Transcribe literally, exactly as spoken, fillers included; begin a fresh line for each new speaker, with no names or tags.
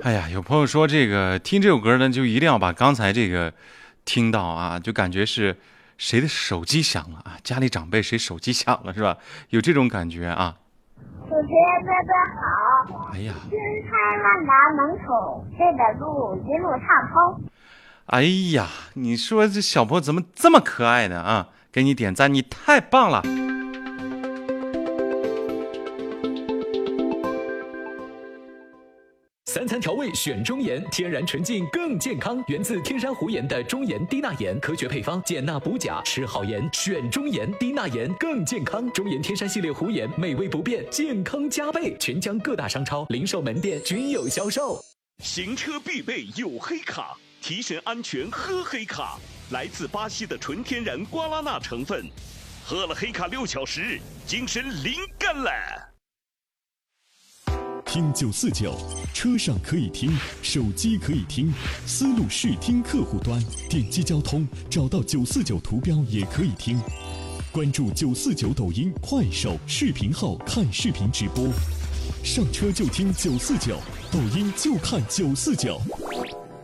哎呀，有朋友说这个听这首歌呢，就一定要把刚才这个听到啊，就感觉是谁的手机响了啊，家里长辈谁手机响了是吧？有这种感觉啊。
主持人哥哥好。
哎呀，
金开万达门口这的路一路畅通。
哎呀，你说这小朋友怎么这么可爱呢啊？给你点赞，你太棒了。
三餐调味选中盐，天然纯净更健康，源自天山湖盐的中盐低钠盐，科学配方，减钠补钾，吃好盐选中盐，低钠盐更健康。中盐天山系列湖盐，美味不变，健康加倍，全江各大商超、零售门店均有销售。
行车必备有黑卡，提神安全喝黑卡，来自巴西的纯天然瓜拉纳成分，喝了黑卡六小时，精神灵感了。
听九四九，车上可以听，手机可以听，思路视听客户端点击交通，找到九四九图标也可以听。关注九四九抖音、快手视频号看视频直播，上车就听九四九，抖音就看九四九。